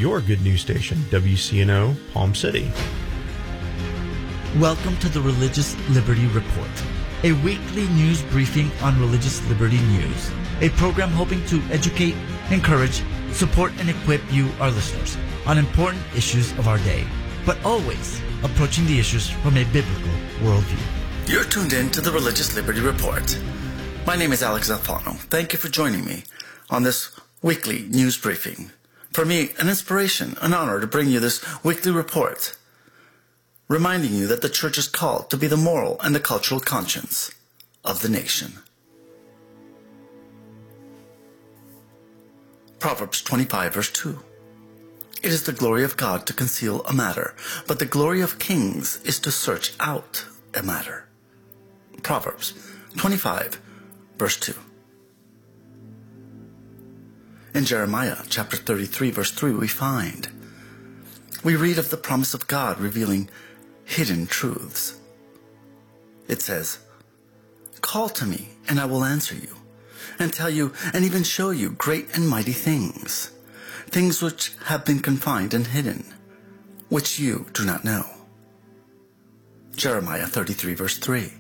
your good news station, WCNO Palm City. Welcome to the Religious Liberty Report, a weekly news briefing on religious liberty news, a program hoping to educate, encourage, support, and equip you, our listeners, on important issues of our day, but always approaching the issues from a biblical worldview. You're tuned in to the Religious Liberty Report. My name is Alex Alfano. Thank you for joining me on this weekly news briefing. For me, an inspiration, an honor to bring you this weekly report, reminding you that the church is called to be the moral and the cultural conscience of the nation. Proverbs 25, verse 2. It is the glory of God to conceal a matter, but the glory of kings is to search out a matter. Proverbs 25, verse 2. In Jeremiah chapter 33, verse 3, we read of the promise of God revealing hidden truths. It says, "Call to me, and I will answer you, and tell you, and even show you great and mighty things, things which have been confined and hidden, which you do not know." Jeremiah 33, verse 3.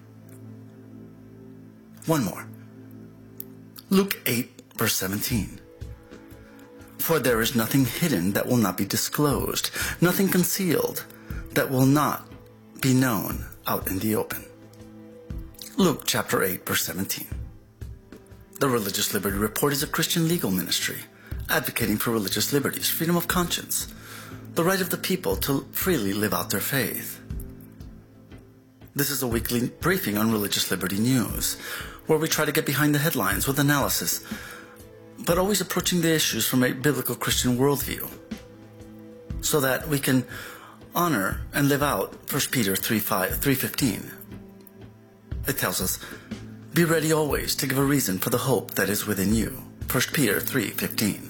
One more. Luke 8, verse 17. "For there is nothing hidden that will not be disclosed, nothing concealed that will not be known out in the open." Luke chapter 8, verse 17. The Religious Liberty Report is a Christian legal ministry advocating for religious liberties, freedom of conscience, the right of the people to freely live out their faith. This is a weekly briefing on religious liberty news, where we try to get behind the headlines with analysis, but always approaching the issues from a biblical Christian worldview, so that we can honor and live out 1 Peter 3:15. It tells us, "Be ready always to give a reason for the hope that is within you." 1 Peter 3:15.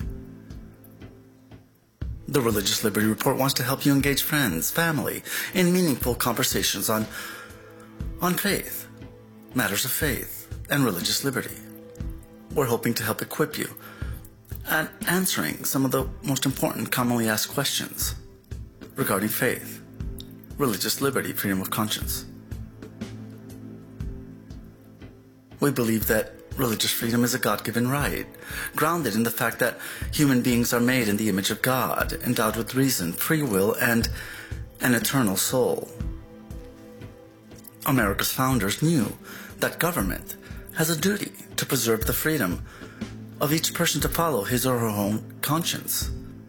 The Religious Liberty Report wants to help you engage friends, family, in meaningful conversations on faith, matters of faith, and religious liberty. We're hoping to help equip you at answering some of the most important commonly asked questions regarding faith, religious liberty, freedom of conscience. We believe that religious freedom is a God-given right, grounded in the fact that human beings are made in the image of God, endowed with reason, free will, and an eternal soul. America's founders knew that government has a duty to preserve the freedom of each person to follow his or her own conscience,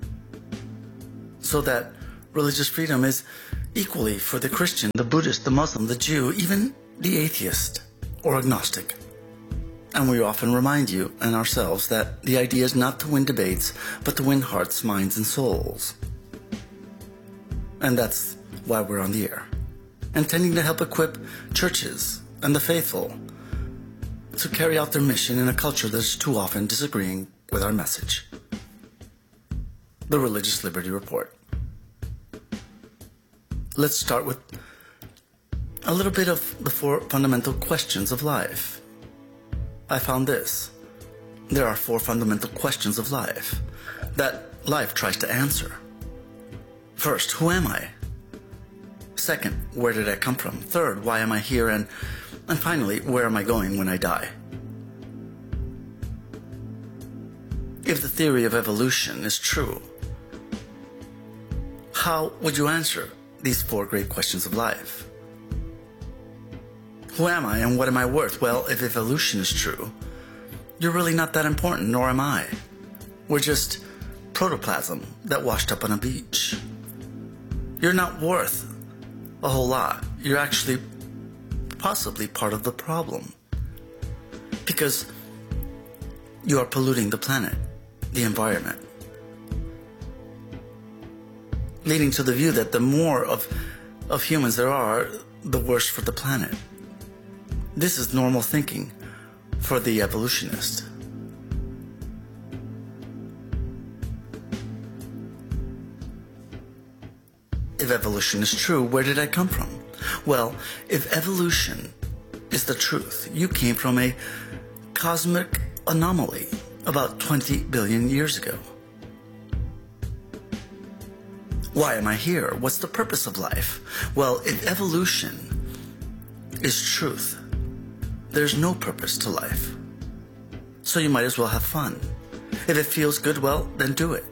so that religious freedom is equally for the Christian, the Buddhist, the Muslim, the Jew, even the atheist or agnostic. And we often remind you and ourselves that the idea is not to win debates, but to win hearts, minds, and souls. And that's why we're on the air, intending to help equip churches and the faithful to carry out their mission in a culture that is too often disagreeing with our message. The Religious Liberty Report. Let's start with a little bit of the 4 fundamental questions of life. I found this. There are 4 fundamental questions of life that life tries to answer. First, who am I? Second, where did I come from? Third, why am I here? And finally, where am I going when I die? If the theory of evolution is true, how would you answer these 4 great questions of life? Who am I and what am I worth? Well, if evolution is true, you're really not that important, nor am I. We're just protoplasm that washed up on a beach. You're not worth a whole lot. You're actually possibly part of the problem, because you are polluting the planet, the environment, leading to the view that the more of humans there are, the worse for the planet. This is normal thinking for the evolutionist. If evolution is true, where did I come from? Well, if evolution is the truth, you came from a cosmic anomaly about 20 billion years ago. Why am I here? What's the purpose of life? Well, if evolution is truth, there's no purpose to life. So you might as well have fun. If it feels good, well, then do it.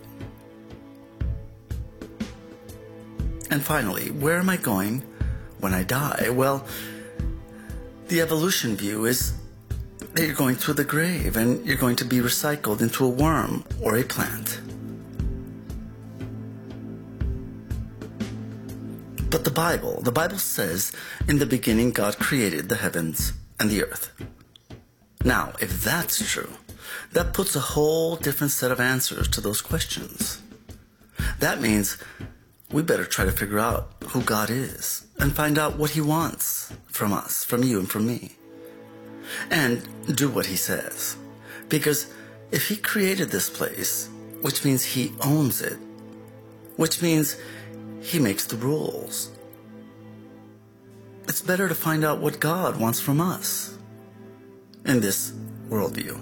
And finally, where am I going when I die? Well, the evolution view is that you're going through the grave and you're going to be recycled into a worm or a plant. But the Bible says, in the beginning God created the heavens and the earth. Now, if that's true, that puts a whole different set of answers to those questions. That means we better try to figure out who God is and find out what he wants from us, from you and from me. And do what he says. Because if he created this place, which means he owns it, which means he makes the rules, it's better to find out what God wants from us in this worldview.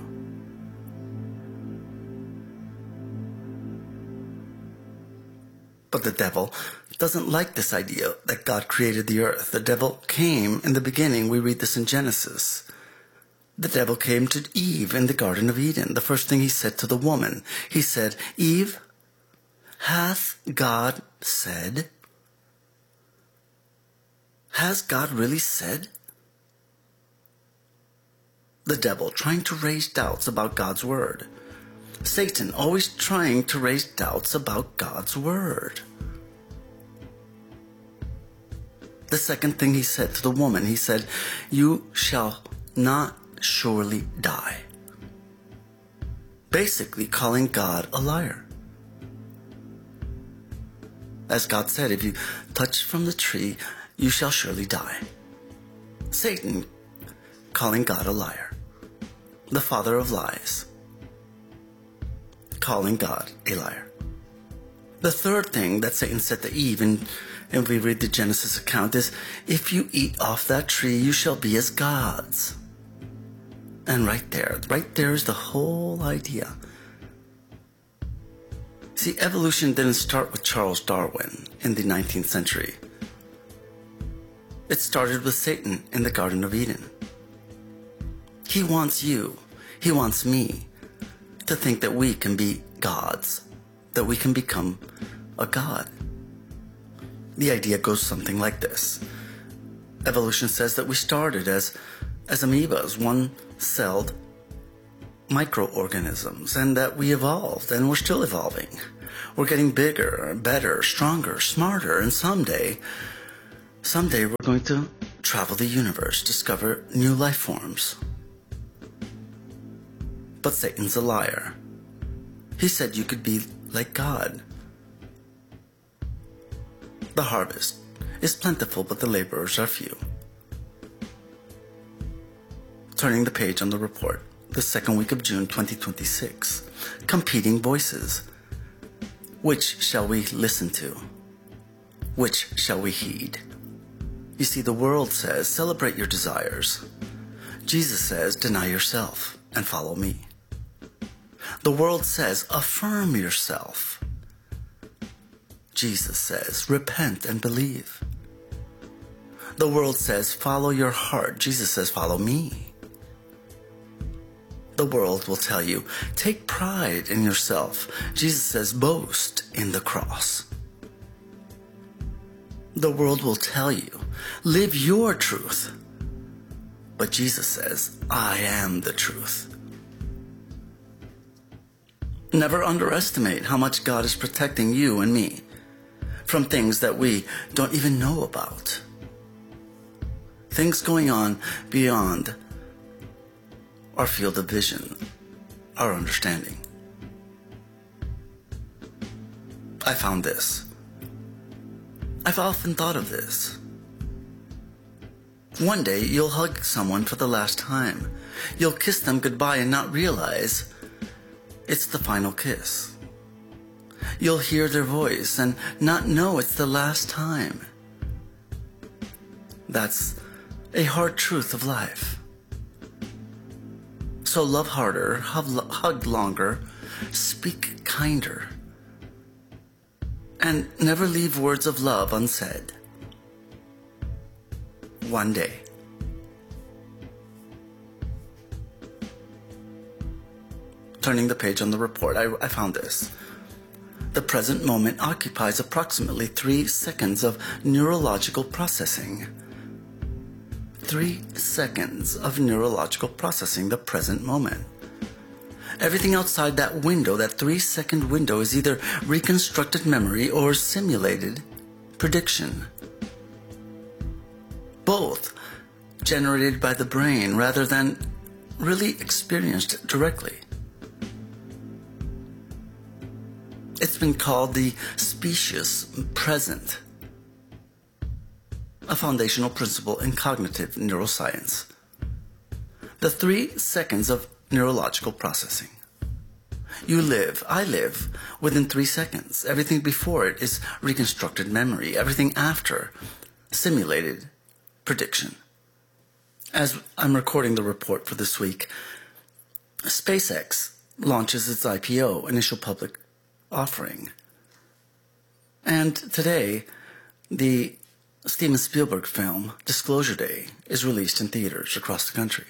But the devil doesn't like this idea that God created the earth. The devil came in the beginning. We read this in Genesis. The devil came to Eve in the Garden of Eden. The first thing he said to the woman, he said, "Eve, hath God said?" Has God really said? The devil trying to raise doubts about God's word. Satan always trying to raise doubts about God's word. The second thing he said to the woman, he said, "You shall not surely die." Basically calling God a liar. As God said, if you touch from the tree, you shall surely die. Satan calling God a liar, the father of lies, calling God a liar. The third thing that Satan said to Eve, and we read the Genesis account, is, "If you eat off that tree, you shall be as gods." And right there is the whole idea. See, evolution didn't start with Charles Darwin in the 19th century. It started with Satan in the Garden of Eden. He wants you, he wants me, to think that we can be gods, that we can become a god. The idea goes something like this. Evolution says that we started as amoebas, one-celled microorganisms, and that we evolved, and we're still evolving. We're getting bigger, better, stronger, smarter, and someday we're going to travel the universe, discover new life forms. But Satan's a liar. He said you could be like God. The harvest is plentiful, but the laborers are few. Turning the page on the report, the second week of June 2026. Competing voices. Which shall we listen to? Which shall we heed? You see, the world says, celebrate your desires. Jesus says, deny yourself and follow me. The world says, affirm yourself. Jesus says, repent and believe. The world says, follow your heart. Jesus says, follow me. The world will tell you, take pride in yourself. Jesus says, boast in the cross. The world will tell you, live your truth. But Jesus says, I am the truth. Never underestimate how much God is protecting you and me from things that we don't even know about. Things going on beyond our field of vision, our understanding. I found this. I've often thought of this. One day you'll hug someone for the last time. You'll kiss them goodbye and not realize it's the final kiss. You'll hear their voice and not know it's the last time. That's a hard truth of life. So love harder, hug longer, speak kinder. and never leave words of love unsaid. One day. Turning the page on the report, I found this. The present moment occupies approximately 3 seconds of neurological processing. 3 seconds of neurological processing, the present moment. Everything outside that window, that 3-second window, is either reconstructed memory or simulated prediction. Both generated by the brain rather than really experienced directly. It's been called the specious present, a foundational principle in cognitive neuroscience. The 3 seconds of neurological processing. You live, I live, within 3 seconds. Everything before it is reconstructed memory. Everything after, simulated prediction. As I'm recording the report for this week, SpaceX launches its IPO, initial public offering. And today, the Steven Spielberg film, Disclosure Day, is released in theaters across the country.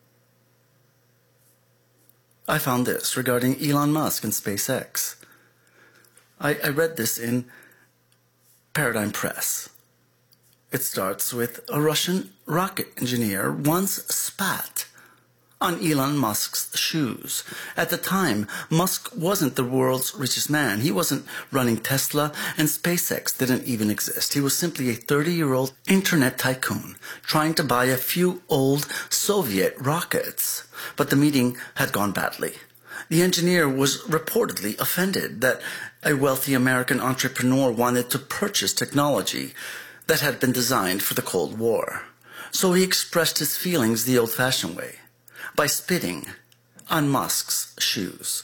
I found this regarding Elon Musk and SpaceX. I read this in Paradigm Press. It starts with a Russian rocket engineer once spat on Elon Musk's shoes. At the time, Musk wasn't the world's richest man. He wasn't running Tesla, and SpaceX didn't even exist. He was simply a 30-year-old internet tycoon trying to buy a few old Soviet rockets. But the meeting had gone badly. The engineer was reportedly offended that a wealthy American entrepreneur wanted to purchase technology that had been designed for the Cold War. So he expressed his feelings the old-fashioned way, by spitting on Musk's shoes.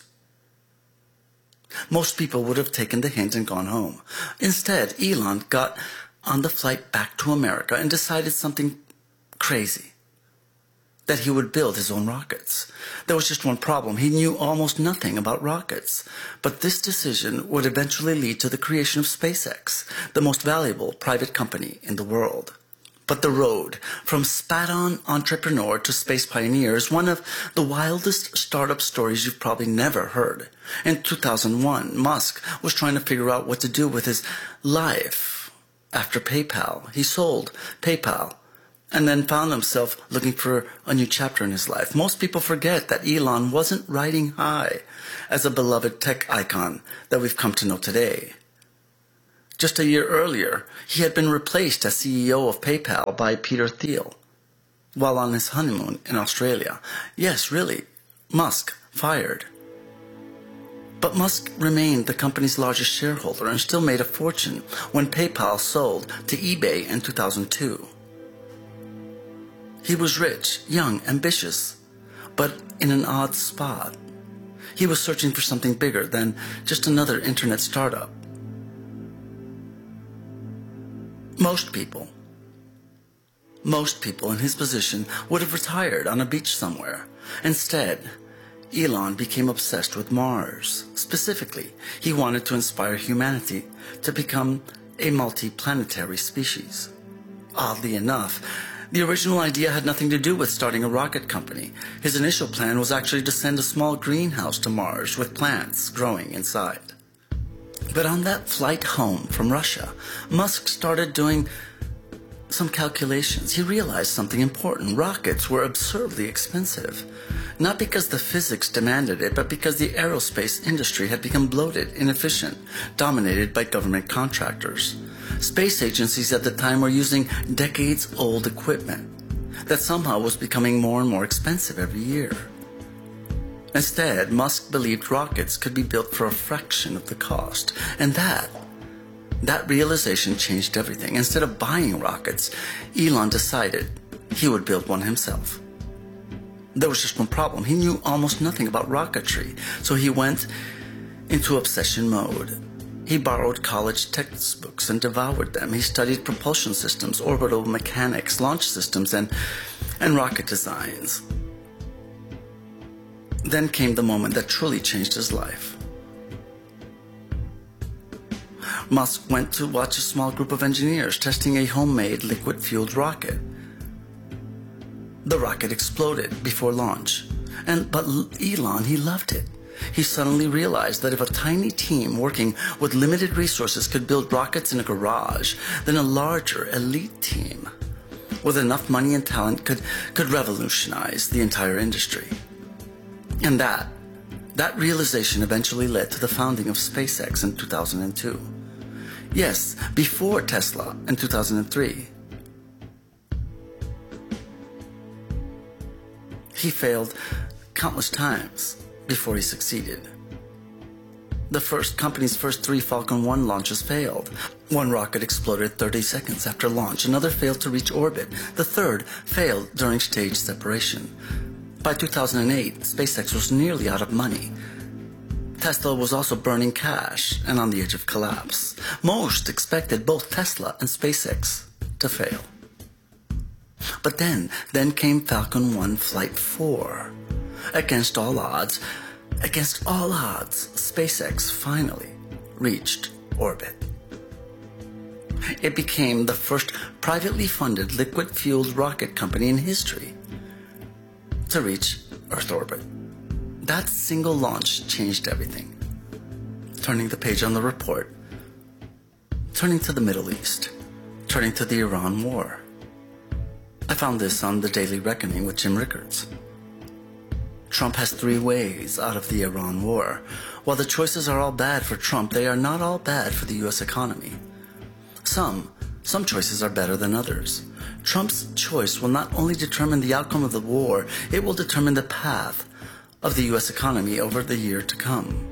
Most people would have taken the hint and gone home. Instead, Elon got on the flight back to America and decided something crazy, that he would build his own rockets. There was just one problem. He knew almost nothing about rockets. But this decision would eventually lead to the creation of SpaceX, the most valuable private company in the world. But the road from spat-on entrepreneur to space pioneer is one of the wildest startup stories you've probably never heard. In 2001, Musk was trying to figure out what to do with his life after PayPal. He sold PayPal and then found himself looking for a new chapter in his life. Most people forget that Elon wasn't riding high as a beloved tech icon that we've come to know today. Just a year earlier, he had been replaced as CEO of PayPal by Peter Thiel while on his honeymoon in Australia. Yes, really, Musk fired. But Musk remained the company's largest shareholder and still made a fortune when PayPal sold to eBay in 2002. He was rich, young, ambitious, but in an odd spot. He was searching for something bigger than just another internet startup. Most people in his position would have retired on a beach somewhere. Instead, Elon became obsessed with Mars. Specifically, he wanted to inspire humanity to become a multi-planetary species. Oddly enough, the original idea had nothing to do with starting a rocket company. His initial plan was actually to send a small greenhouse to Mars with plants growing inside. But on that flight home from Russia, Musk started doing some calculations. He realized something important. Rockets were absurdly expensive. Not because the physics demanded it, but because the aerospace industry had become bloated, inefficient, dominated by government contractors. Space agencies at the time were using decades-old equipment that somehow was becoming more and more expensive every year. Instead, Musk believed rockets could be built for a fraction of the cost. And that realization changed everything. Instead of buying rockets, Elon decided he would build one himself. There was just one problem. He knew almost nothing about rocketry, so he went into obsession mode. He borrowed college textbooks and devoured them. He studied propulsion systems, orbital mechanics, launch systems, and rocket designs. Then came the moment that truly changed his life. Musk went to watch a small group of engineers testing a homemade liquid-fueled rocket. The rocket exploded before launch. But Elon, he loved it. He suddenly realized that if a tiny team working with limited resources could build rockets in a garage, then a larger elite team with enough money and talent could revolutionize the entire industry. And that realization eventually led to the founding of SpaceX in 2002. Yes, before Tesla in 2003. He failed countless times before he succeeded. The company's first 3 Falcon 1 launches failed. One rocket exploded 30 seconds after launch. Another failed to reach orbit. The third failed during stage separation. By 2008, SpaceX was nearly out of money. Tesla was also burning cash and on the edge of collapse. Most expected both Tesla and SpaceX to fail. But then came Falcon 1 Flight 4. Against all odds, SpaceX finally reached orbit. It became the first privately funded liquid-fueled rocket company in history to reach Earth orbit. That single launch changed everything. Turning the page on the report, turning to the Middle East, turning to the Iran war. I found this on The Daily Reckoning with Jim Rickards. Trump has 3 ways out of the Iran war. While the choices are all bad for Trump, they are not all bad for the U.S. economy. Some choices are better than others. Trump's choice will not only determine the outcome of the war, it will determine the path of the U.S. economy over the year to come.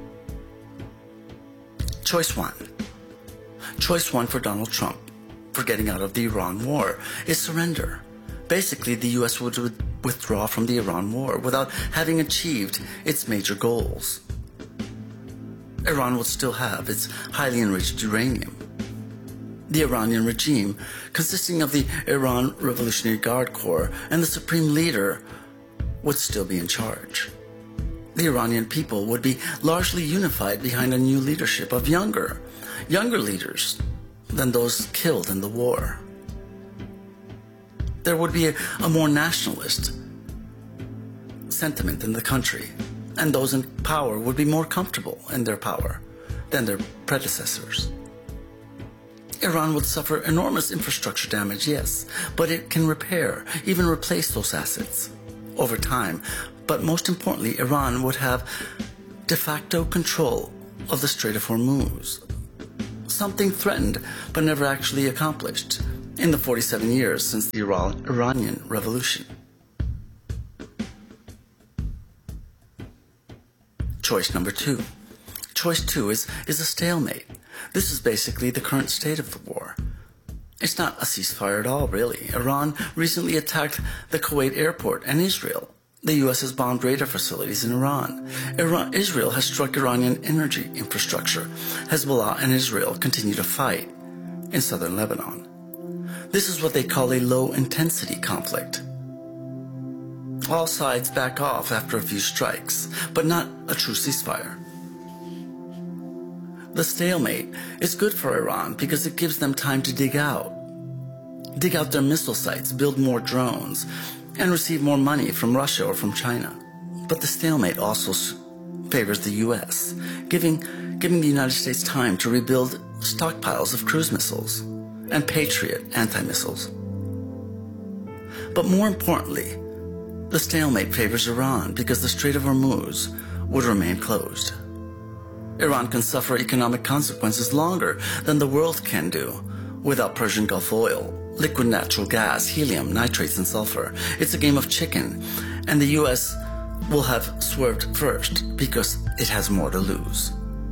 Choice 1. Choice 1 for Donald Trump for getting out of the Iran war is surrender. Basically, the U.S. would withdraw from the Iran war without having achieved its major goals. Iran would still have its highly enriched uranium. The Iranian regime, consisting of the Iran Revolutionary Guard Corps and the supreme leader, would still be in charge. The Iranian people would be largely unified behind a new leadership of younger leaders than those killed in the war. There would be a more nationalist sentiment in the country, and those in power would be more comfortable in their power than their predecessors. Iran would suffer enormous infrastructure damage, yes, but it can repair, even replace those assets over time. But most importantly, Iran would have de facto control of the Strait of Hormuz, something threatened but never actually accomplished in the 47 years since the Iranian Revolution. Choice number 2. Choice 2 is a stalemate. This is basically the current state of the war. It's not a ceasefire at all, really. Iran recently attacked the Kuwait airport and Israel. The U.S. has bombed radar facilities in Iran. Israel has struck Iranian energy infrastructure. Hezbollah and Israel continue to fight in southern Lebanon. This is what they call a low-intensity conflict. All sides back off after a few strikes, but not a true ceasefire. The stalemate is good for Iran because it gives them time to dig out their missile sites, build more drones, and receive more money from Russia or from China. But the stalemate also favors the U.S., giving the United States time to rebuild stockpiles of cruise missiles and Patriot anti-missiles. But more importantly, the stalemate favors Iran because the Strait of Hormuz would remain closed. Iran can suffer economic consequences longer than the world can do without Persian Gulf oil, liquid natural gas, helium, nitrates, and sulfur. It's a game of chicken, and the U.S. will have swerved first because it has more to lose.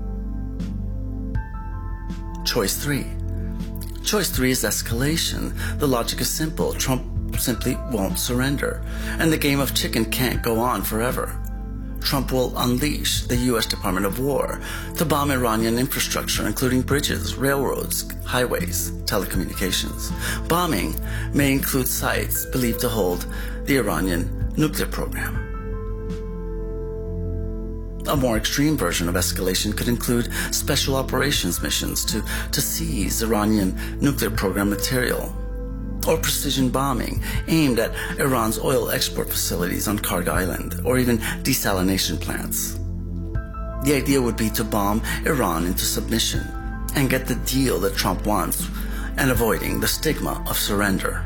Choice 3. Choice 3 is escalation. The logic is simple. Trump simply won't surrender, and the game of chicken can't go on forever. Trump will unleash the U.S. Department of War to bomb Iranian infrastructure, including bridges, railroads, highways, telecommunications. Bombing may include sites believed to hold the Iranian nuclear program. A more extreme version of escalation could include special operations missions to seize Iranian nuclear program material, or precision bombing aimed at Iran's oil export facilities on Karg Island, or even desalination plants. The idea would be to bomb Iran into submission and get the deal that Trump wants, and avoiding the stigma of surrender.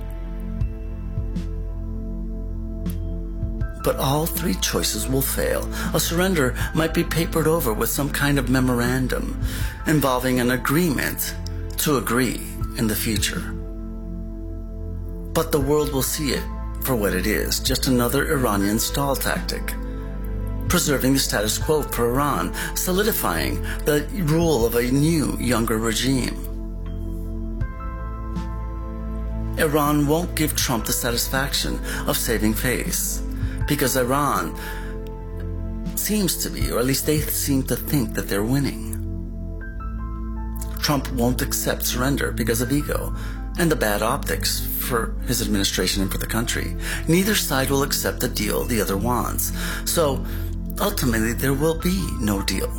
But all three choices will fail. A surrender might be papered over with some kind of memorandum involving an agreement to agree in the future. But the world will see it for what it is, just another Iranian stall tactic, preserving the status quo for Iran, solidifying the rule of a new, younger regime. Iran won't give Trump the satisfaction of saving face, because Iran seems to be, or at least they seem to think that they're winning. Trump won't accept surrender because of ego and the bad optics for his administration and for the country. Neither side will accept the deal the other wants. So ultimately there will be no deal.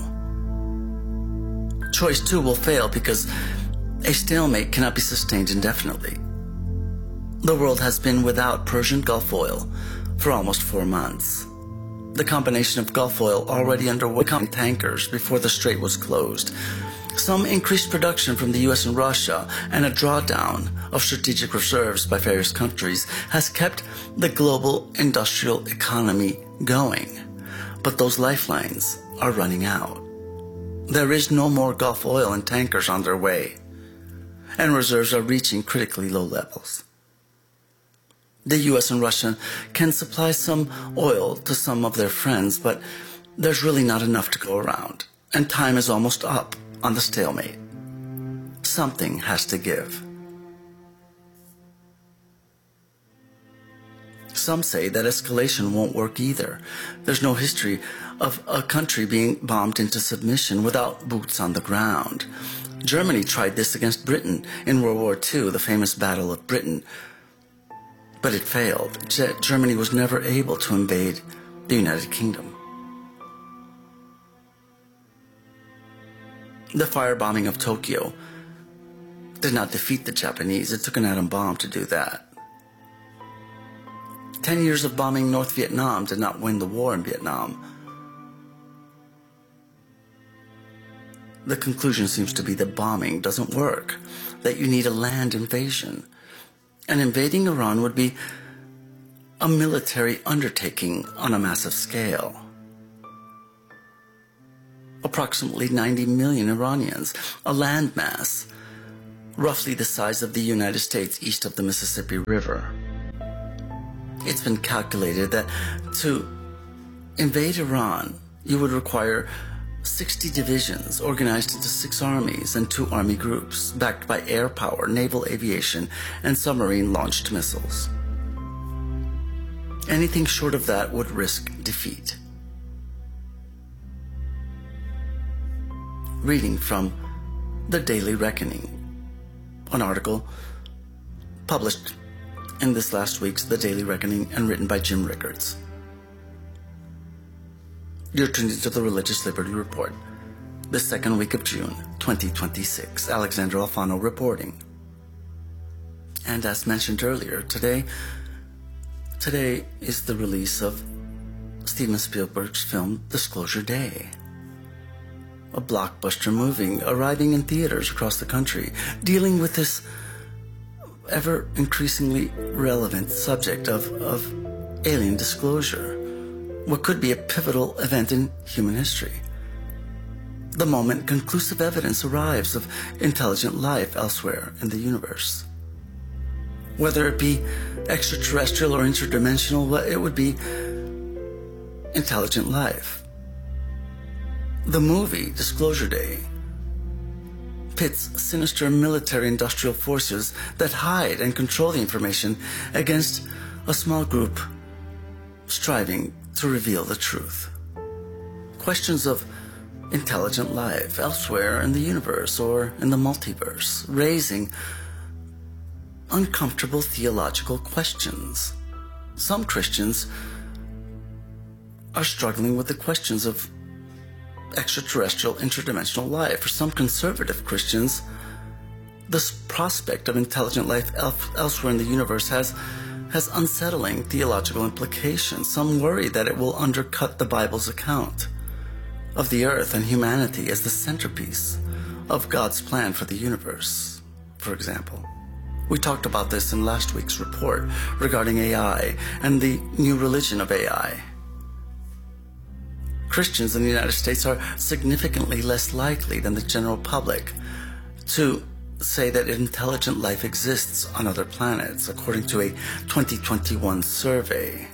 Choice 2 will fail because a stalemate cannot be sustained indefinitely. The world has been without Persian Gulf oil for almost 4 months. The combination of Gulf oil already underway tankers before the strait was closed, some increased production from the US and Russia, and a drawdown of strategic reserves by various countries has kept the global industrial economy going. But those lifelines are running out. There is no more Gulf oil in tankers on their way, and reserves are reaching critically low levels. The US and Russia can supply some oil to some of their friends, but there's really not enough to go around, and time is almost up on the stalemate. Something has to give. Some say that escalation won't work either. There's no history of a country being bombed into submission without boots on the ground. Germany tried this against Britain in World War II, the famous Battle of Britain. But it failed. Germany was never able to invade the United Kingdom. The firebombing of Tokyo did not defeat the Japanese. It took an atom bomb to do that. 10 years of bombing North Vietnam did not win the war in Vietnam. The conclusion seems to be that bombing doesn't work, that you need a land invasion. And invading Iran would be a military undertaking on a massive scale. Approximately 90 million Iranians, a landmass roughly the size of the United States east of the Mississippi River. It's been calculated that to invade Iran, you would require 60 divisions organized into 6 armies and 2 army groups, backed by air power, naval aviation, and submarine-launched missiles. Anything short of that would risk defeat. Reading from The Daily Reckoning, an article published in this last week's The Daily Reckoning and written by Jim Rickards. You're tuned into the Religious Liberty Report, the second week of June, 2026. Alexander Alfano reporting. And as mentioned earlier, today is the release of Steven Spielberg's film Disclosure Day, a blockbuster movie arriving in theaters across the country, dealing with this ever increasingly relevant subject of alien disclosure, what could be a pivotal event in human history. The moment conclusive evidence arrives of intelligent life elsewhere in the universe. Whether it be extraterrestrial or interdimensional, it would be intelligent life. The movie, Disclosure Day, pits sinister military-industrial forces that hide and control the information against a small group striving to reveal the truth. Questions of intelligent life elsewhere in the universe or in the multiverse, raising uncomfortable theological questions. Some Christians are struggling with the questions of extraterrestrial interdimensional life. For some conservative Christians, this prospect of intelligent life elsewhere in the universe has unsettling theological implications. Some worry that it will undercut the Bible's account of the earth and humanity as the centerpiece of God's plan for the universe, for example. We talked about this in last week's report regarding AI and the new religion of AI. Christians in the United States are significantly less likely than the general public to say that intelligent life exists on other planets, according to a 2021 survey.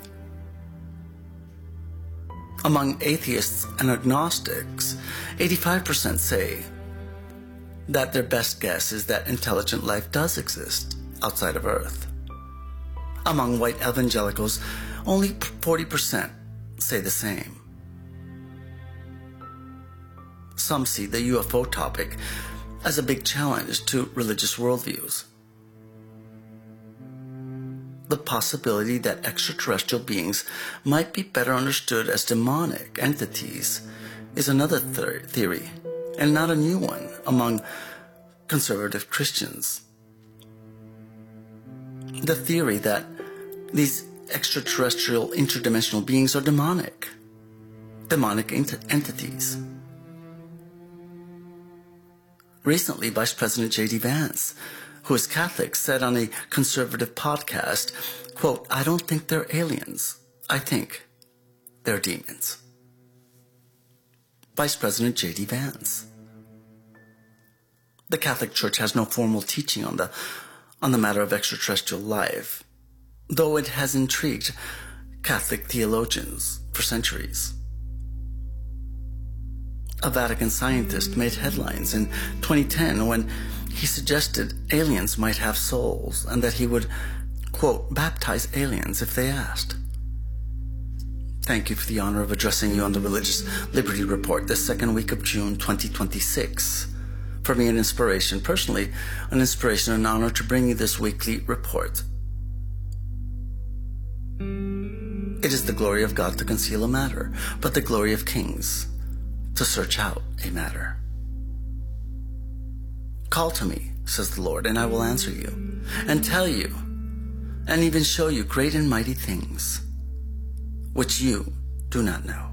Among atheists and agnostics, 85% say that their best guess is that intelligent life does exist outside of Earth. Among white evangelicals, only 40% say the same. Some see the UFO topic as a big challenge to religious worldviews. The possibility that extraterrestrial beings might be better understood as demonic entities is another theory, and not a new one among conservative Christians. The theory that these extraterrestrial interdimensional beings are demonic entities. Recently, Vice President J.D. Vance, who is Catholic, said on a conservative podcast, quote, "I don't think they're aliens. I think they're demons." Vice President J.D. Vance. The Catholic Church has no formal teaching on the matter of extraterrestrial life, though it has intrigued Catholic theologians for centuries. A Vatican scientist made headlines in 2010 when he suggested aliens might have souls and that he would, quote, "baptize aliens if they asked." Thank you for the honor of addressing you on the Religious Liberty Report this second week of June 2026. For me, an inspiration, personally, an inspiration and honor to bring you this weekly report. It is the glory of God to conceal a matter, but the glory of kings to search out a matter. Call to me, says the Lord, and I will answer you, and tell you, and even show you great and mighty things, which you do not know.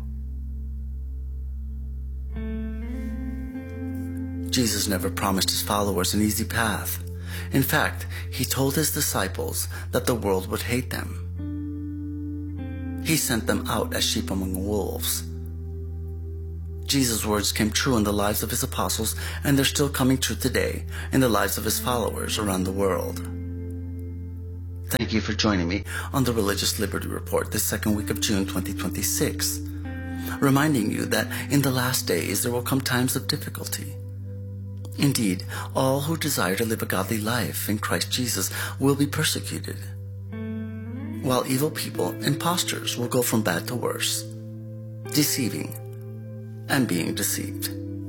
Jesus never promised his followers an easy path. In fact, he told his disciples that the world would hate them. He sent them out as sheep among wolves. Jesus' words came true in the lives of his apostles, and they're still coming true today in the lives of his followers around the world. Thank you for joining me on the Religious Liberty Report this second week of June 2026, reminding you that in the last days there will come times of difficulty. Indeed, all who desire to live a godly life in Christ Jesus will be persecuted, while evil people, impostors, will go from bad to worse, deceiving and being deceived.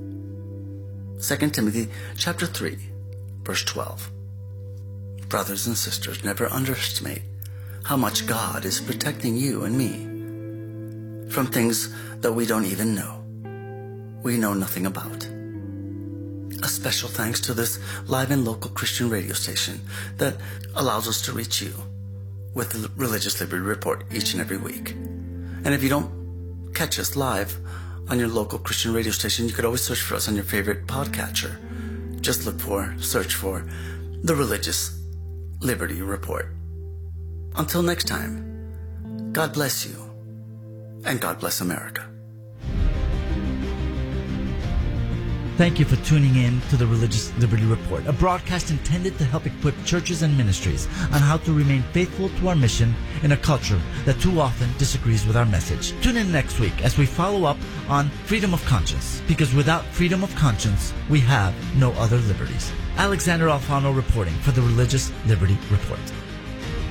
2 Timothy chapter 3, verse 12. Brothers and sisters, never underestimate how much God is protecting you and me from things that we don't even know, we know nothing about. A special thanks to this live and local Christian radio station that allows us to reach you with the Religious Liberty Report each and every week. And if you don't catch us live on your local Christian radio station, you could always search for us on your favorite podcatcher. Just search for the Religious Liberty Report. Until next time, God bless you, and God bless America. Thank you for tuning in to the Religious Liberty Report, a broadcast intended to help equip churches and ministries on how to remain faithful to our mission in a culture that too often disagrees with our message. Tune in next week as we follow up on freedom of conscience, because without freedom of conscience, we have no other liberties. Alexander Alfano reporting for the Religious Liberty Report.